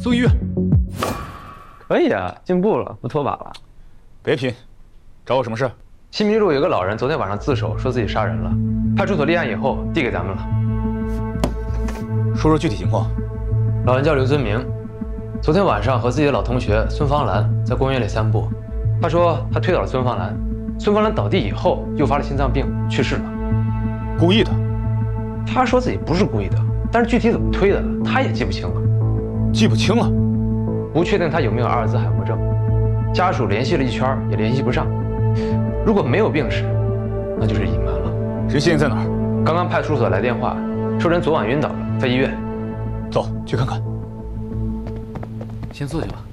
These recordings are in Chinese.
送医院。 可以啊，进步了，不拖把了。 别贫，找我什么事？ 新民路有个老人昨天晚上自首，说自己杀人了。派出所立案以后，递给咱们了。 说说具体情况。 老人叫刘尊明，昨天晚上和自己的老同学孙芳兰在公园里散步。他说他推倒了孙芳兰，孙芳兰倒地以后诱发了心脏病去世了。 故意的？ 他说自己不是故意的，但是具体怎么推的，他也记不清了。 记不清了？ 不确定他有没有阿尔兹海默症，家属联系了一圈也联系不上。如果没有病史，那就是隐瞒了。 人现在在哪儿？ 刚刚派出所来电话，说人昨晚晕倒了，在医院。 走，去看看。 先坐下吧。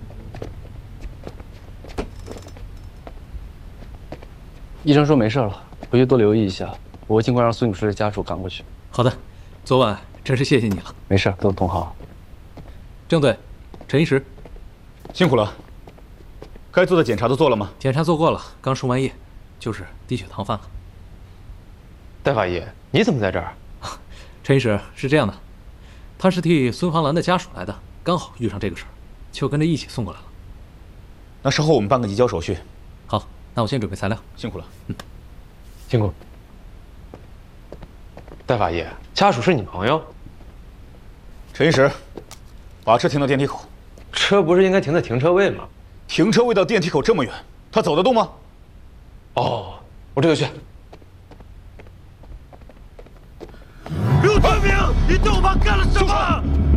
医生说没事了，回去多留意一下。我会尽快让孙女士的家属赶过去。 好的，昨晚真是谢谢你了。 没事，都是同行。 郑队，陈医师， 辛苦了。该做的检查都做了吗？ 检查做过了，刚输完液，就是低血糖犯了。 戴法医，你怎么在这儿？ 陈医师是这样的，他是替孙芳兰的家属来的，刚好遇上这个事儿，就跟着一起送过来了。 那稍后我们办个移交手续。 好，那我先准备材料。 辛苦了。 辛苦。戴法医，家属是你朋友？ 陈医师，把车停到电梯口。 车不是应该停在停车位吗？ 停车位到电梯口这么远，他走得动吗？ 哦，我这就去。 刘尊明，你对我妈干了什么？